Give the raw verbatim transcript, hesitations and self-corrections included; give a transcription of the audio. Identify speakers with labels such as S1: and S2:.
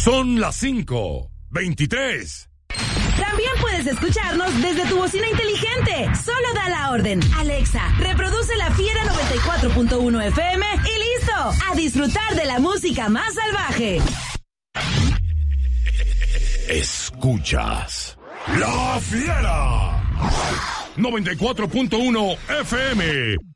S1: Son las cinco veintitrés.
S2: También puedes escucharnos desde tu bocina inteligente. Solo da la orden. Alexa, reproduce La Fiera noventa y cuatro punto uno F M y listo. A disfrutar de la música más salvaje.
S1: Escuchas La Fiera noventa y cuatro punto uno F M.